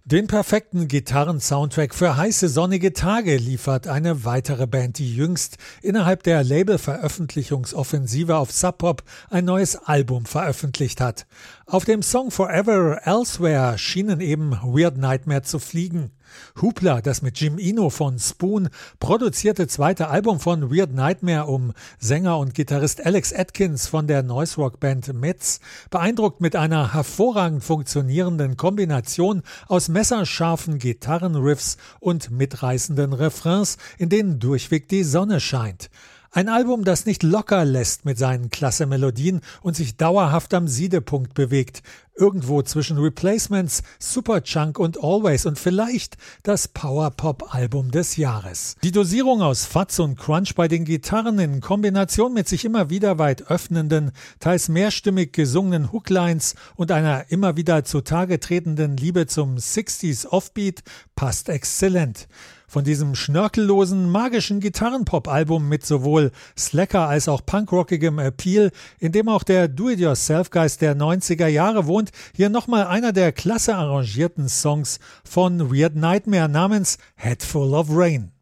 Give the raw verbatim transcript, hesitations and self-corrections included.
Den perfekten Gitarren-Soundtrack für heiße sonnige Tage liefert eine weitere Band, die jüngst innerhalb der Label-Veröffentlichungsoffensive auf Sub Pop ein neues Album veröffentlicht hat. Auf dem Song Forever Elsewhere schienen eben Weird Nightmare zu fliegen. Hoopla, das mit Jim Eno von Spoon produzierte zweite Album von Weird Nightmare um Sänger und Gitarrist Alex Atkins von der Noise-Rock-Band Metz, beeindruckt mit einer hervorragend funktionierenden Kombination aus messerscharfen Gitarrenriffs und mitreißenden Refrains, in denen durchweg die Sonne scheint. Ein Album, das nicht locker lässt mit seinen klasse Melodien und sich dauerhaft am Siedepunkt bewegt. Irgendwo zwischen Replacements, Superchunk und Always und vielleicht das Power-Pop-Album des Jahres. Die Dosierung aus Fuzz und Crunch bei den Gitarren in Kombination mit sich immer wieder weit öffnenden, teils mehrstimmig gesungenen Hooklines und einer immer wieder zutage tretenden Liebe zum sechziger Offbeat passt exzellent. Von diesem schnörkellosen, magischen Gitarrenpop-Album mit sowohl Slacker als auch punkrockigem Appeal, in dem auch der Do-it-yourself-Geist der neunziger Jahre wohnt, hier nochmal einer der klasse arrangierten Songs von Weird Nightmare namens Head Full of Rain.